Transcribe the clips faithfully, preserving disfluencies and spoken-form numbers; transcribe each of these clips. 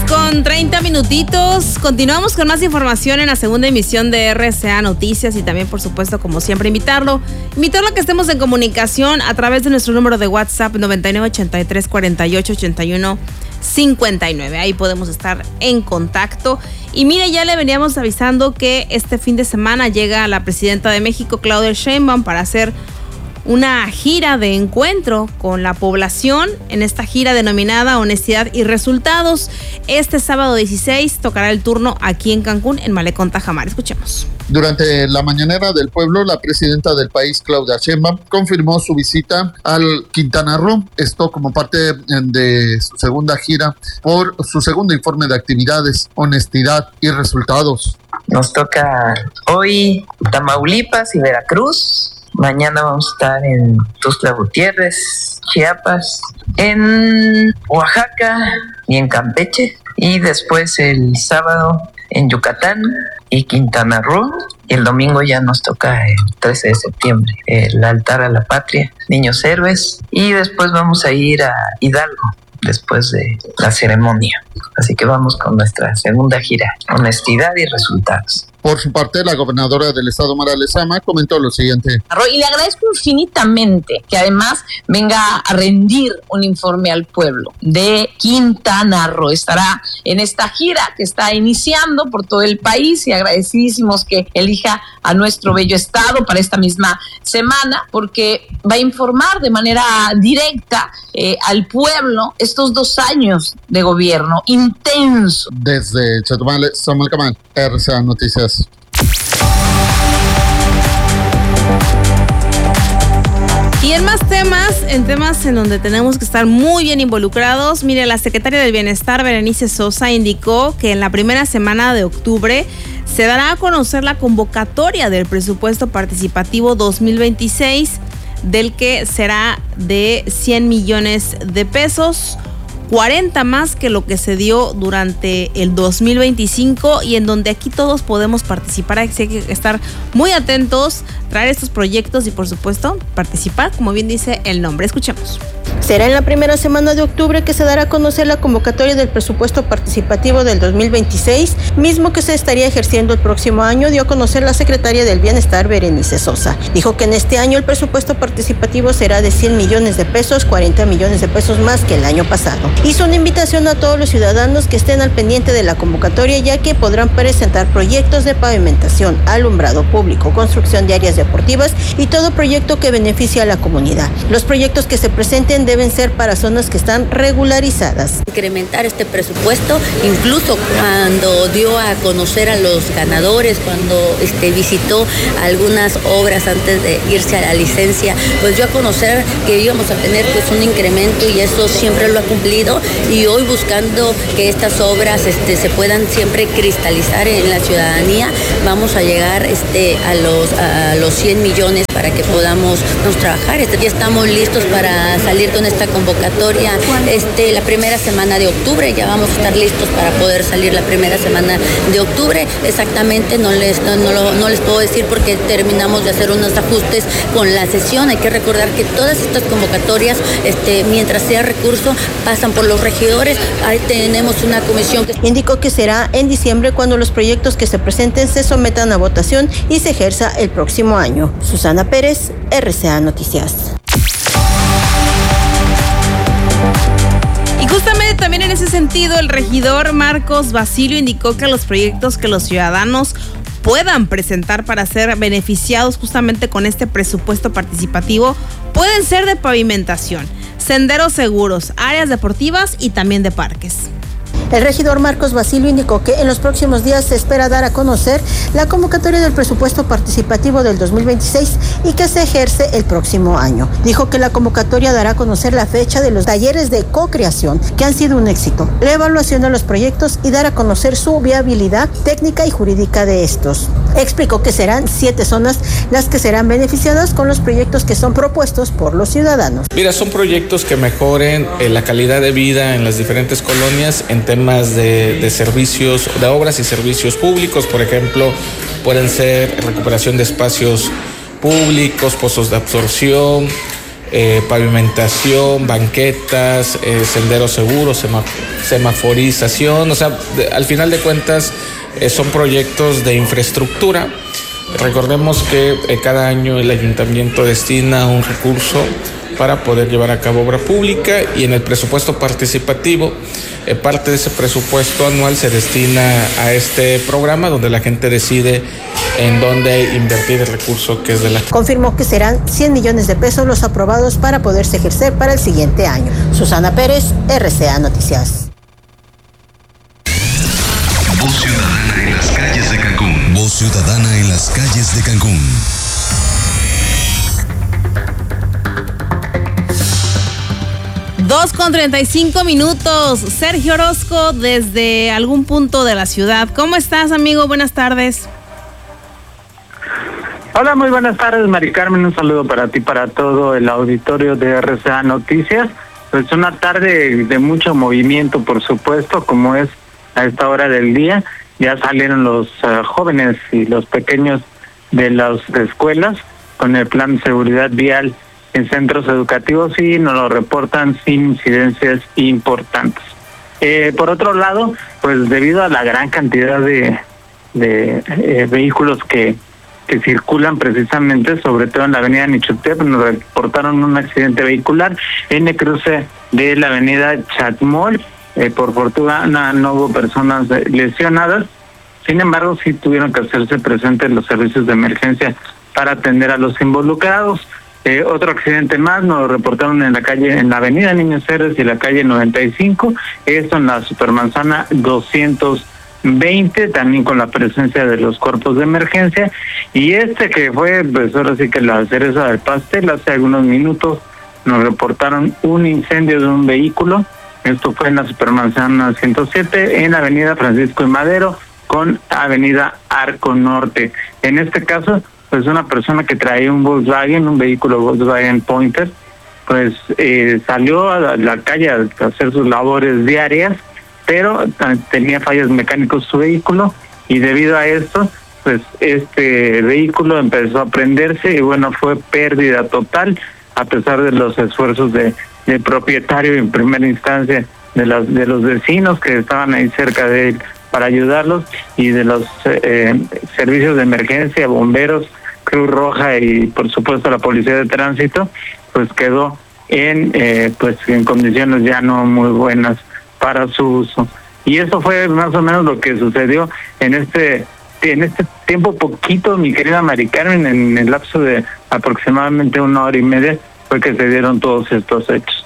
con treinta minutitos. Continuamos con más información en la segunda emisión de R C A Noticias y también, por supuesto, como siempre, invitarlo, invitarlo a que estemos en comunicación a través de nuestro número de WhatsApp noventa y nueve ochenta y tres cuarenta y ocho ochenta y uno cincuenta y nueve. Ahí podemos estar en contacto. Y mire, ya le veníamos avisando que este fin de semana llega la presidenta de México, Claudia Sheinbaum, para hacer una gira de encuentro con la población. En esta gira denominada Honestidad y Resultados, este sábado dieciséis tocará el turno aquí en Cancún, en Malecón Tajamar. Escuchemos. Durante la mañanera del pueblo, la presidenta del país, Claudia Sheinbaum, confirmó su visita al Quintana Roo. Esto como parte de su segunda gira por su segundo informe de actividades, Honestidad y Resultados. Nos toca hoy Tamaulipas y Veracruz. Mañana vamos a estar en Tuxtla Gutiérrez, Chiapas, en Oaxaca y en Campeche. Y después el sábado en Yucatán y Quintana Roo. Y el domingo ya nos toca el trece de septiembre, el altar a la patria, Niños Héroes. Y después vamos a ir a Hidalgo después de la ceremonia. Así que vamos con nuestra segunda gira, Honestidad y Resultados. Por su parte, la gobernadora del estado, Mara Lezama, comentó lo siguiente. Y le agradezco infinitamente que además venga a rendir un informe al pueblo de Quintana Roo. Estará en esta gira que está iniciando por todo el país y agradecidísimos que elija a nuestro bello estado para esta misma semana, porque va a informar de manera directa eh, al pueblo estos dos años de gobierno intenso. Desde Chetumal, Samuel Camal, R C A Noticias. Y en más temas, en temas en donde tenemos que estar muy bien involucrados, mire, la secretaria del Bienestar, Berenice Sosa, indicó que en la primera semana de octubre se dará a conocer la convocatoria del presupuesto participativo dos mil veintiséis, del que será de cien millones de pesos, cuarenta más que lo que se dio durante el dos mil veinticinco, y en donde aquí todos podemos participar. Hay que estar muy atentos, traer estos proyectos y, por supuesto, participar, como bien dice el nombre. Escuchemos. Será en la primera semana de octubre que se dará a conocer la convocatoria del presupuesto participativo del dos mil veintiséis, mismo que se estaría ejerciendo el próximo año, dio a conocer la secretaria del Bienestar, Berenice Sosa. Dijo que en este año el presupuesto participativo será de cien millones de pesos, cuarenta millones de pesos más que el año pasado. Hizo una invitación a todos los ciudadanos que estén al pendiente de la convocatoria, ya que podrán presentar proyectos de pavimentación, alumbrado público, construcción de áreas deportivas y todo proyecto que beneficie a la comunidad. Los proyectos que se presenten deben ser para zonas que están regularizadas. Incrementar este presupuesto, incluso cuando dio a conocer a los ganadores, cuando este, visitó algunas obras antes de irse a la licencia, pues dio a conocer que íbamos a tener pues un incremento, y eso siempre lo ha cumplido, y hoy buscando que estas obras este, se puedan siempre cristalizar en la ciudadanía, vamos a llegar este, a, los, a los cien millones para que podamos nos trabajar. Este, ya estamos listos para salir con esta convocatoria este, la primera semana de octubre. Ya vamos a estar listos para poder salir la primera semana de octubre. Exactamente no les, no, no, lo, no les puedo decir porque terminamos de hacer unos ajustes con la sesión. Hay que recordar que todas estas convocatorias, este, mientras sea recurso, pasan por los regidores. Ahí tenemos una comisión que... Indicó que será en diciembre cuando los proyectos que se presenten se sometan a votación y se ejerza el próximo año. Susana Pérez, R C A Noticias. Y justamente también en ese sentido, el regidor Marcos Basilio indicó que los proyectos que los ciudadanos puedan presentar para ser beneficiados justamente con este presupuesto participativo pueden ser de pavimentación, senderos seguros, áreas deportivas y también de parques. El regidor Marcos Basilio indicó que en los próximos días se espera dar a conocer la convocatoria del presupuesto participativo del dos mil veintiséis y que se ejerce el próximo año. Dijo que la convocatoria dará a conocer la fecha de los talleres de co-creación, que han sido un éxito, la evaluación de los proyectos y dar a conocer su viabilidad técnica y jurídica de estos. Explicó que serán siete zonas las que serán beneficiadas con los proyectos que son propuestos por los ciudadanos. Mira, son proyectos que mejoren eh, la calidad de vida en las diferentes colonias en temas de, de servicios, de obras y servicios públicos. Por ejemplo, pueden ser recuperación de espacios públicos, pozos de absorción, eh, pavimentación, banquetas, eh, senderos seguros, semaf- semaforización, o sea, de, al final de cuentas eh, son proyectos de infraestructura. Recordemos que eh, cada año el ayuntamiento destina un recurso para poder llevar a cabo obra pública, y en el presupuesto participativo, eh, parte de ese presupuesto anual se destina a este programa, donde la gente decide en dónde invertir el recurso que es de la... Confirmó que serán cien millones de pesos los aprobados para poderse ejercer para el siguiente año. Susana Pérez, R C A Noticias. Voz Ciudadana en las calles de Cancún. Voz Ciudadana en las calles de Cancún. dos con treinta y cinco minutos. Sergio Orozco, desde algún punto de la ciudad. ¿Cómo estás, amigo? Buenas tardes. Hola, muy buenas tardes, Mari Carmen. Un saludo para ti, para todo el auditorio de R C A Noticias. Pues una tarde de mucho movimiento, por supuesto, como es a esta hora del día. Ya salieron los uh, jóvenes y los pequeños de las escuelas con el plan de seguridad vial en centros educativos y nos lo reportan sin incidencias importantes. Eh, por otro lado, pues debido a la gran cantidad de, de eh, vehículos que, que circulan precisamente, sobre todo en la avenida Nichutep, nos reportaron un accidente vehicular en el cruce de la avenida Chatmol. Eh, por fortuna no hubo personas lesionadas, sin embargo sí tuvieron que hacerse presentes los servicios de emergencia para atender a los involucrados. Eh, otro accidente más nos lo reportaron en la calle, en la avenida Niños Héroes y la calle noventa y cinco, esto en la Supermanzana doscientos veinte, también con la presencia de los cuerpos de emergencia. Y este que fue, pues ahora sí que la cereza del pastel, hace algunos minutos nos reportaron un incendio de un vehículo. Esto fue en la Supermanzana ciento siete, en la avenida Francisco y Madero con avenida Arco Norte. En este caso, pues una persona que traía un Volkswagen, un vehículo Volkswagen Pointer, pues eh, salió a la, la calle a hacer sus labores diarias, pero tenía fallas mecánicas su vehículo, y debido a esto, pues este vehículo empezó a prenderse y bueno, fue pérdida total, a pesar de los esfuerzos de, del propietario en primera instancia, de, las, de los vecinos que estaban ahí cerca de él para ayudarlos, y de los eh, servicios de emergencia, bomberos, Cruz Roja y por supuesto la Policía de Tránsito, pues quedó en eh, pues en condiciones ya no muy buenas para su uso. Y eso fue más o menos lo que sucedió en este en este tiempo poquito, mi querida Mari Carmen, en el lapso de aproximadamente una hora y media fue que se dieron todos estos hechos.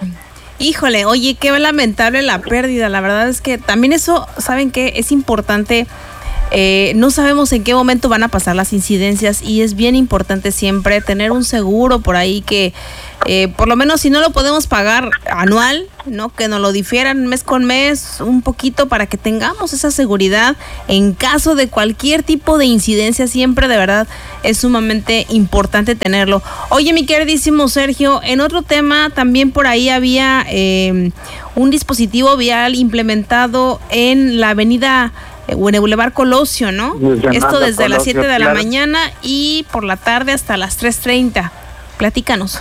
Híjole, oye, qué lamentable la pérdida. La verdad es que también eso, ¿saben qué? Es importante. Eh, no sabemos en qué momento van a pasar las incidencias, y es bien importante siempre tener un seguro por ahí que eh, por lo menos, si no lo podemos pagar anual, ¿no?, que nos lo difieran mes con mes un poquito para que tengamos esa seguridad en caso de cualquier tipo de incidencia. Siempre, de verdad, es sumamente importante tenerlo. Oye, mi queridísimo Sergio, en otro tema también por ahí había eh, un dispositivo vial implementado en la avenida o en el Boulevard Colosio, ¿no? Desde Esto desde Colosio, las siete de la claro. mañana y por la tarde hasta las tres treinta. Platícanos.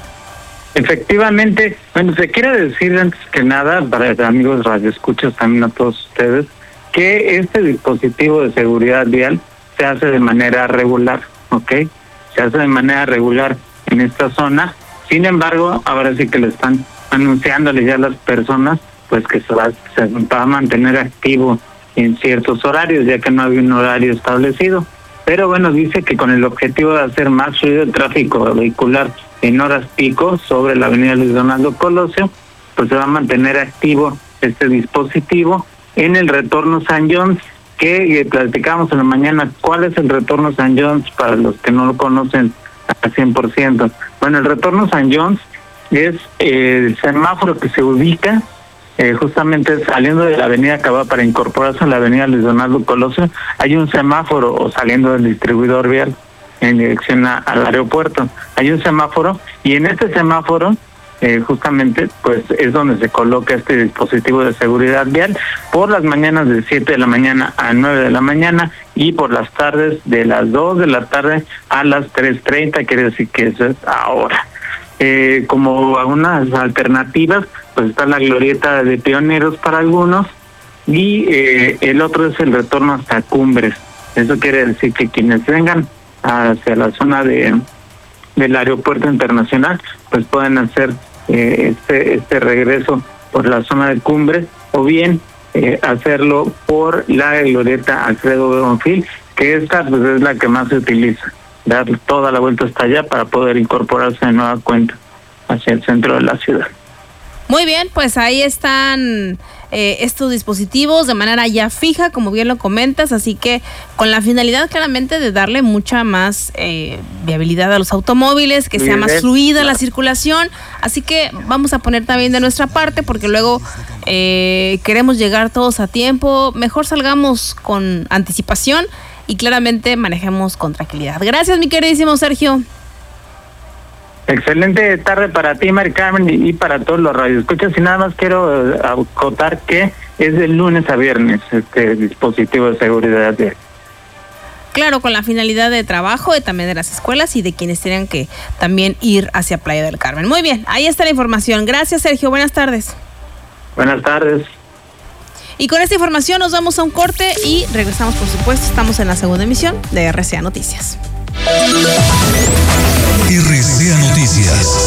Efectivamente, bueno, se quiere decir antes que nada, para amigos radioescuchas, también a todos ustedes, que este dispositivo de seguridad vial se hace de manera regular, ¿ok? Se hace de manera regular en esta zona. Sin embargo, ahora sí que le están anunciándole ya a las personas, pues que se va, se va a mantener activo en ciertos horarios, ya que no había un horario establecido. Pero bueno, dice que con el objetivo de hacer más fluido el tráfico vehicular en horas pico sobre la avenida Luis Donaldo Colosio, pues se va a mantener activo este dispositivo en el retorno San John's, que eh, platicamos en la mañana. ¿Cuál es el retorno San John's para los que no lo conocen al cien por ciento? Bueno, el retorno San John's es eh, el semáforo que se ubica Eh, justamente saliendo de la avenida Cava para incorporarse a la avenida Luis Donaldo Colosio. Hay un semáforo, o saliendo del distribuidor vial en dirección a, al aeropuerto, hay un semáforo, y en este semáforo eh, justamente pues es donde se coloca este dispositivo de seguridad vial por las mañanas de siete de la mañana a nueve de la mañana, y por las tardes de las dos de la tarde a las tres treinta, quiere decir que eso es ahora. eh, como algunas alternativas, pues está la glorieta de Pioneros para algunos, y eh, el otro es el retorno hasta Cumbres. Eso quiere decir que quienes vengan hacia la zona de del aeropuerto internacional, pues pueden hacer eh, este este regreso por la zona de Cumbres, o bien eh, hacerlo por la glorieta Alfredo Bonfil, que esta pues es la que más se utiliza, dar toda la vuelta hasta allá para poder incorporarse de nueva cuenta hacia el centro de la ciudad. Muy bien, pues ahí están eh, estos dispositivos de manera ya fija, como bien lo comentas, así que con la finalidad claramente de darle mucha más eh, viabilidad a los automóviles, que sea más fluida la circulación, así que vamos a poner también de nuestra parte, porque luego eh, queremos llegar todos a tiempo, mejor salgamos con anticipación y claramente manejemos con tranquilidad. Gracias, mi queridísimo Sergio. Excelente tarde para ti, Mari Carmen, y para todos los radioescuchas. Y nada más quiero acotar que es de lunes a viernes este dispositivo de seguridad vial. Claro, con la finalidad de trabajo, de también de las escuelas y de quienes tengan que también ir hacia Playa del Carmen. Muy bien, ahí está la información. Gracias, Sergio. Buenas tardes. Buenas tardes. Y con esta información nos vamos a un corte y regresamos, por supuesto. Estamos en la segunda emisión de R C A Noticias. R C A Noticias.